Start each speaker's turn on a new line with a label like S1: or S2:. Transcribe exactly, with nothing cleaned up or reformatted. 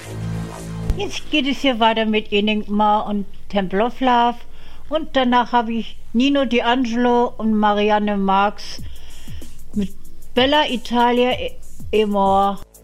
S1: Jetzt geht es hier weiter mit Enigma und Temple of Love. Und danach habe ich Nino D'Angelo und Marianne Marx mit Bella Italia e Amor.